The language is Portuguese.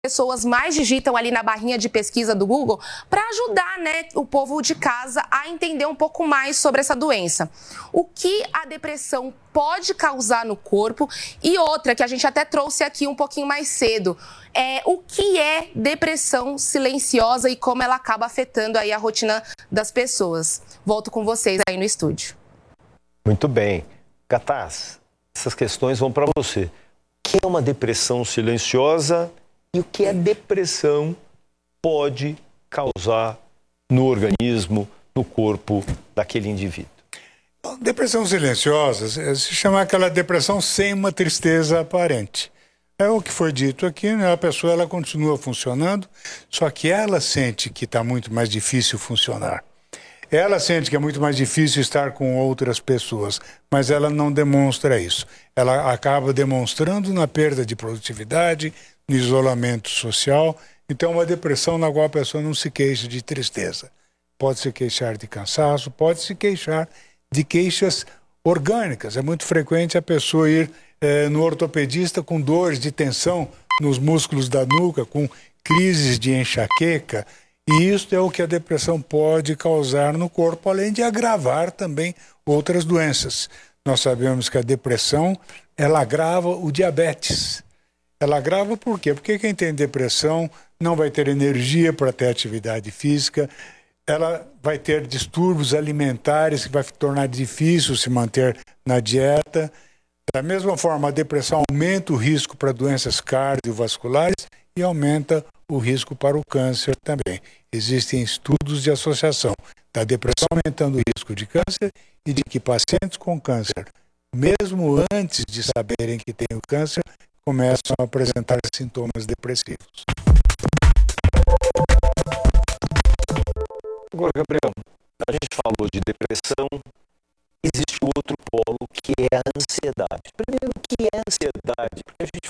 pessoas mais digitam ali na barrinha de pesquisa do Google para ajudar, né, o povo de casa a entender um pouco mais sobre essa doença. O que a depressão pode causar no corpo e outra que a gente até trouxe aqui um pouquinho mais cedo, o que é depressão silenciosa e como ela acaba afetando aí a rotina das pessoas. Volto com vocês aí no estúdio. Muito bem. Gataz, essas questões vão para você. O que é uma depressão silenciosa e o que a depressão pode causar no organismo, no corpo daquele indivíduo? Depressão silenciosa se chama aquela depressão sem uma tristeza aparente. É o que foi dito aqui, né? A pessoa ela continua funcionando, só que ela sente que está muito mais difícil funcionar. Ela sente que é muito mais difícil estar com outras pessoas, mas ela não demonstra isso. Ela acaba demonstrando na perda de produtividade, no isolamento social. Então, é uma depressão na qual a pessoa não se queixa de tristeza. Pode se queixar de cansaço, pode se queixar de queixas orgânicas. É muito frequente a pessoa ir no ortopedista com dores de tensão nos músculos da nuca, com crises de enxaqueca. E isso é o que a depressão pode causar no corpo, além de agravar também outras doenças. Nós sabemos que a depressão, ela agrava o diabetes. Ela agrava por quê? Porque quem tem depressão não vai ter energia para ter atividade física, ela vai ter distúrbios alimentares que vai tornar difícil se manter na dieta. Da mesma forma, a depressão aumenta o risco para doenças cardiovasculares e aumenta o risco para o câncer também. Existem estudos de associação da depressão aumentando o risco de câncer e de que pacientes com câncer, mesmo antes de saberem que têm o câncer, começam a apresentar sintomas depressivos. Agora, Gabriel, a gente falou de depressão, existe outro polo que é a ansiedade. Primeiro, o que é ansiedade